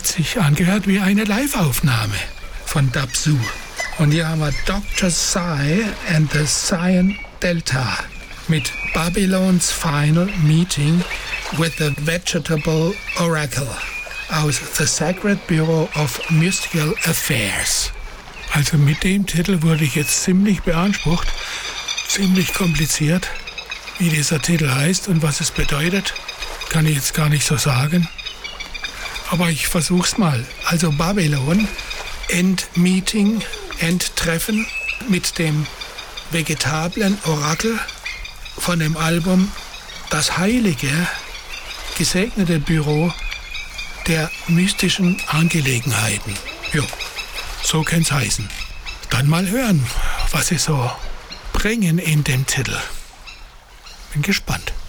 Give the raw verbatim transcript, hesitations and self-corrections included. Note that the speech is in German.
hat sich angehört wie eine Live-Aufnahme von Dapsu. Und hier haben wir Doktor Psy and the Cyan Delta mit Babylon's Final Meeting with the Vegetable Oracle aus The Sacred Bureau of Mystical Affairs. Also mit dem Titel wurde ich jetzt ziemlich beansprucht, ziemlich kompliziert. Wie dieser Titel heißt und was es bedeutet, kann ich jetzt gar nicht so sagen. Aber ich versuch's mal. Also Babylon, Endmeeting, Endtreffen mit dem vegetablen Orakel von dem Album Das heilige, gesegnete Büro der mystischen Angelegenheiten. Jo, so kann's heißen. Dann mal hören, was sie so bringen in dem Titel. Bin gespannt.